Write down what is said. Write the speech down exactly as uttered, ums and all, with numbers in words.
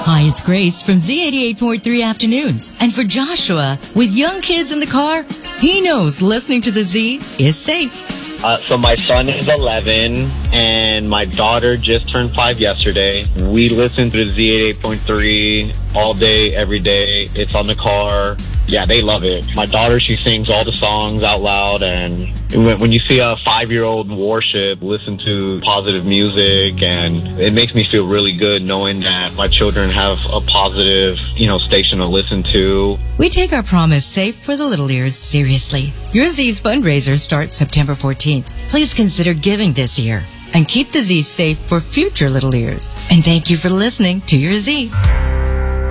Hi, it's Grace from Z eighty-eight point three Afternoons. And for Joshua, with young kids in the car, he knows listening to the Z is safe. Uh, so my son is eleven, and my daughter just turned five yesterday. We listen to Z eighty-eight point three all day, every day. It's on the car. Yeah, they love it. My daughter, she sings all the songs out loud, and when, when you see a five-year-old worship, listen to positive music, and it makes me feel really good knowing that my children have a positive, you know, station to listen to. We take our promise safe for the little ears seriously. Your Z's fundraiser starts September fourteenth. Please consider giving this year and keep the Z safe for future little ears. And thank you for listening to your Z.